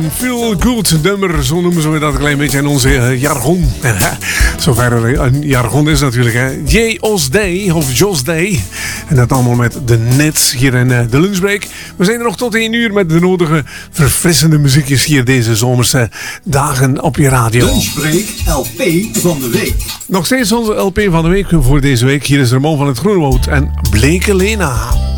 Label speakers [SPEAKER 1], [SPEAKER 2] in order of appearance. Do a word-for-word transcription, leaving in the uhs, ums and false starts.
[SPEAKER 1] Feel good nummer, zo noemen we dat een klein beetje in onze uh, jargon. Zover er een jargon is natuurlijk. Hè. J O S Day of Jos Day. En dat allemaal met de Nets hier in uh, de lunchbreak. We zijn er nog tot één uur met de nodige verfrissende muziekjes hier deze zomerse dagen op je radio.
[SPEAKER 2] Lunchbreak L P van de week.
[SPEAKER 1] Nog steeds onze L P van de week voor deze week. Hier is Ramon van het Groenewoud en Bleke Lena.